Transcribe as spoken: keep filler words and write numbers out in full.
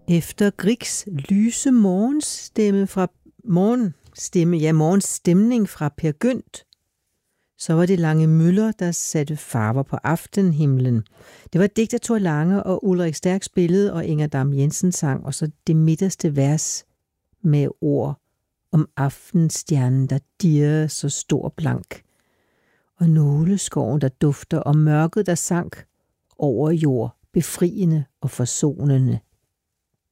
Efter Griegs lyse morgenstemme fra morgenstemme, ja, morgenstemning fra Peer Gynt, så var det Lange Møller, der satte farver på aftenhimlen. Det var et digt af Thor Lange og Ulrik Stærk spillede, og Inger Dam Jensen sang, og så det midterste vers med ord om aftenstjernen, der dirrede så stor blank, og nåleskoven, der dufter, og mørket, der sank over jord, befriende og forsonende